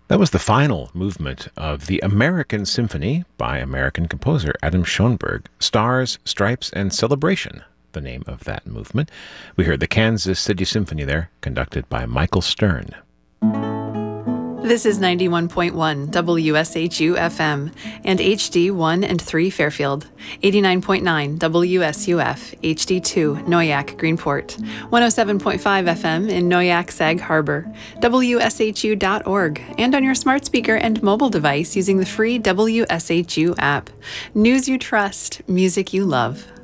That was the final movement of the American Symphony by American composer Adam Schoenberg, Stars, Stripes, and Celebration, the name of that movement. We heard the Kansas City Symphony there, conducted by Michael Stern. This is 91.1 WSHU FM and HD 1 and 3 Fairfield, 89.9 WSUF HD2 Noyak Greenport, 107.5 FM in Noyak Sag Harbor, WSHU.org, and on your smart speaker and mobile device using the free WSHU app. News you trust, music you love.